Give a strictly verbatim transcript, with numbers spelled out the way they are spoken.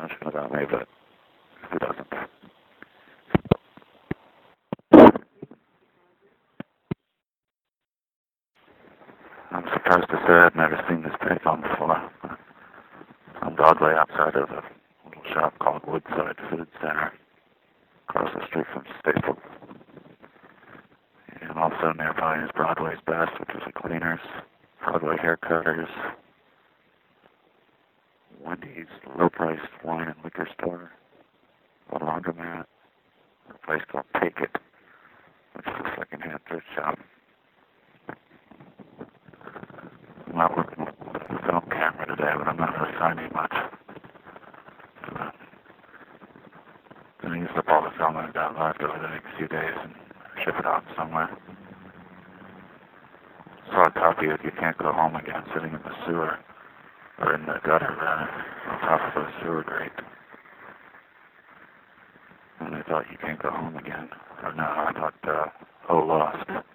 astonishment about me, but who doesn't? I'm surprised to say I've never seen this payphone before. On Broadway outside of a little shop called Woodside Food Center, across the street from Staples. And also nearby is Broadway's Best, which is a cleaners, Broadway hair cutters, Wendy's low-priced wine and liquor store, a laundromat, a place called Take It, which is a second-hand thrift shop. I'm not working with the film camera today, but I'm not really finding much. I'm going to use up all the film I've got left over the next few days and ship it out somewhere. Saw a copy of You Can't Go Home Again sitting in the sewer, or in the gutter, rather, on top of a sewer grate. And I thought You Can't Go Home Again. Or no, I thought, uh, Oh, Lost.